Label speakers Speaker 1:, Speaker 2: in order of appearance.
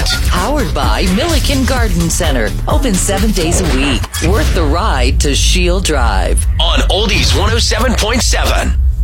Speaker 1: Spot.
Speaker 2: Powered by Milliken Garden Center. Open 7 days a week. Worth the ride to Shield Drive.
Speaker 1: On Oldies 107.7.